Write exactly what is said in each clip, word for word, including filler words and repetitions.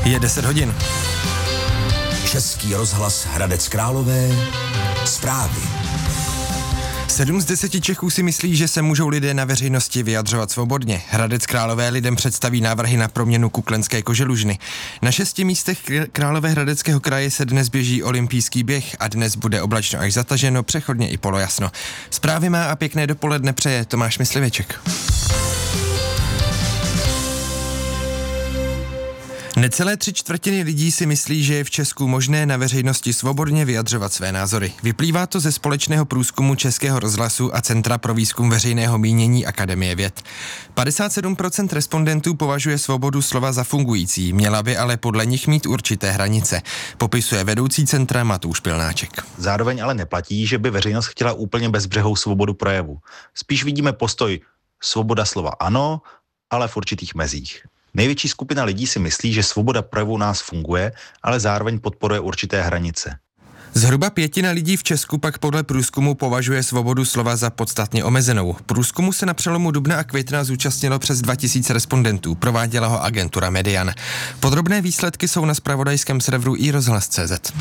Je deset hodin. Český rozhlas Hradec Králové. Zprávy. Sedm z deseti Čechů si myslí, že se můžou lidé na veřejnosti vyjadřovat svobodně. Hradec Králové lidem představí návrhy na proměnu kuklenské koželužny. Na šesti místech Královéhradeckého kraje se dnes běží olympijský běh a dnes bude oblačno až zataženo, přechodně i polojasno. Zprávy má a pěkné dopoledne přeje Tomáš Myslivěček. Necelé tři čtvrtiny lidí si myslí, že je v Česku možné na veřejnosti svobodně vyjadřovat své názory. Vyplývá to ze společného průzkumu Českého rozhlasu a Centra pro výzkum veřejného mínění Akademie věd. padesát sedm procent respondentů považuje svobodu slova za fungující, měla by ale podle nich mít určité hranice, popisuje vedoucí centra Matouš Pilnáček. Zároveň ale neplatí, že by veřejnost chtěla úplně bezbřehou svobodu projevu. Spíš vidíme postoj svoboda slova ano, ale v určitých mezích. Největší skupina lidí si myslí, že svoboda projevu u nás funguje, ale zároveň podporuje určité hranice. Zhruba pětina lidí v Česku pak podle průzkumu považuje svobodu slova za podstatně omezenou. Průzkumu se na přelomu dubna a května zúčastnilo přes dva tisíce respondentů, prováděla ho agentura Median. Podrobné výsledky jsou na zpravodajském serveru i rozhlas tečka cé zet.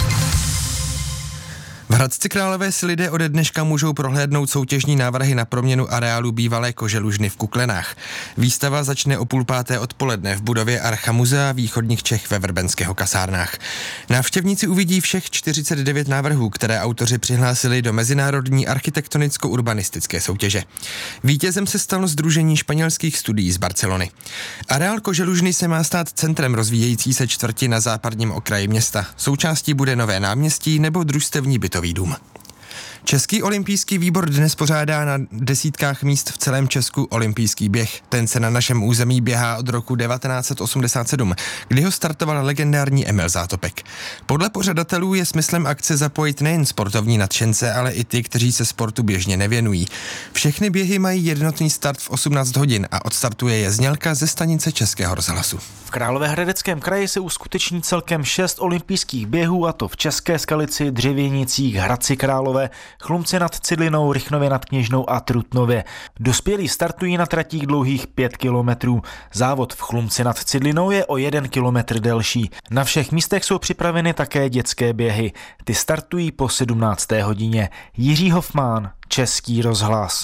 V Hradci Králové si lidé ode dneška můžou prohlédnout soutěžní návrhy na proměnu areálu bývalé koželužny v Kuklenách. Výstava začne o půl páté odpoledne v budově Archa Muzea východních Čech ve Vrbenského kasárnách. Návštěvníci uvidí všech čtyřicet devět návrhů, které autoři přihlásili do mezinárodní architektonicko-urbanistické soutěže. Vítězem se stalo Sdružení španělských studií z Barcelony. Areál koželužny se má stát centrem rozvíjející se čtvrti na západním okraji města. Součástí bude nové náměstí nebo družstevní bytový dům. Český olympijský výbor dnes pořádá na desítkách míst v celém Česku olympijský běh. Ten se na našem území běhá od roku devatenáct set osmdesát sedm, kdy ho startoval legendární Emil Zátopek. Podle pořadatelů je smyslem akce zapojit nejen sportovní nadšence, ale i ty, kteří se sportu běžně nevěnují. Všechny běhy mají jednotný start v osmnáct hodin a odstartuje je znělka ze stanice Českého rozhlasu. V Královéhradeckém kraji se uskuteční celkem šest olympijských běhů, a to v České Skalici, Dřevěnicích, Hradci Králové, Chlumci nad Cidlinou, Rychnově nad Kněžnou a Trutnově. Dospělí startují na tratích dlouhých pět kilometrů. Závod v Chlumci nad Cidlinou je o jeden kilometr delší. Na všech místech jsou připraveny také dětské běhy. Ty startují po sedmnácté hodině. Jiří Hofmán, Český rozhlas.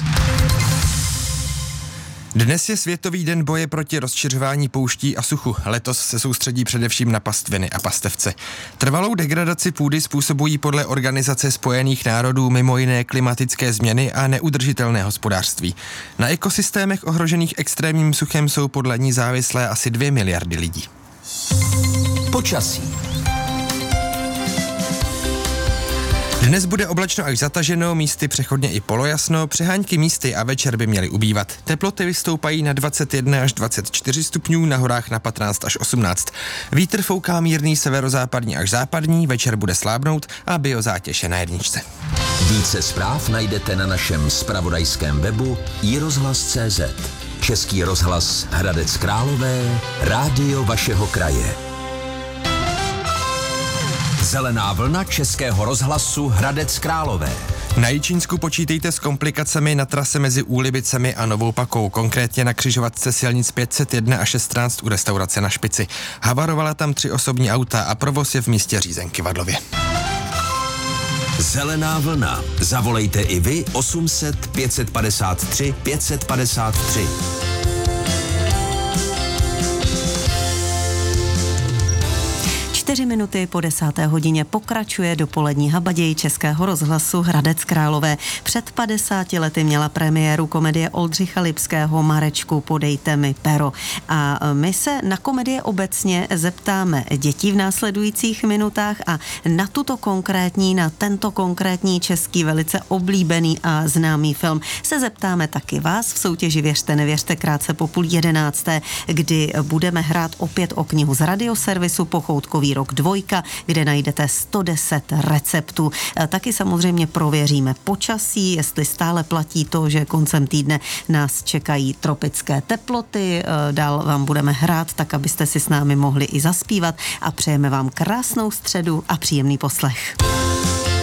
Dnes je Světový den boje proti rozšiřování pouští a suchu. Letos se soustředí především na pastviny a pastevce. Trvalou degradaci půdy způsobují podle Organizace spojených národů mimo jiné klimatické změny a neudržitelné hospodářství. Na ekosystémech ohrožených extrémním suchem jsou podle ní závislé asi dvě miliardy lidí. Počasí. Dnes bude oblačno až zataženo, místy přechodně i polojasno, přehánky místy a večer by měly ubývat. Teploty vystoupají na dvacet jedna až dvacet čtyři stupňů, na horách na patnáct až osmnáct. Vítr fouká mírný severozápadní až západní, večer bude slábnout a biozátěž je na jedničce. Více zpráv najdete na našem zpravodajském webu i rozhlas tečka cé zet. Český rozhlas Hradec Králové, rádio vašeho kraje. Zelená vlna Českého rozhlasu Hradec Králové. Na Jičínsku počítejte s komplikacemi na trase mezi Úlibicemi a Novou Pakou, konkrétně na křižovatce silnic pět set jedna a šestnáct u restaurace Na Špici. Havarovala tam tři osobní auta a provoz je v místě řízen Kyvadlově. Zelená vlna. Zavolejte i vy osm set pět set padesát tři pět set padesát tři. Čtyři minuty po desáté hodině pokračuje dopolední habaděj Českého rozhlasu Hradec Králové. Před padesáti lety měla premiéru komedie Oldřicha Lipského Marečku, podejte mi pero. A my se na komedie obecně zeptáme dětí v následujících minutách a na tuto konkrétní, na tento konkrétní český velice oblíbený a známý film se zeptáme taky vás v soutěži Věřte, nevěřte krátce po půl jedenácté, kdy budeme hrát opět o knihu z radioservisu Pochoutkový rok dvojka, kde najdete sto deset receptů. Taky samozřejmě prověříme počasí, jestli stále platí to, že koncem týdne nás čekají tropické teploty. Dál vám budeme hrát, tak abyste si s námi mohli i zaspívat a přejeme vám krásnou středu a příjemný poslech.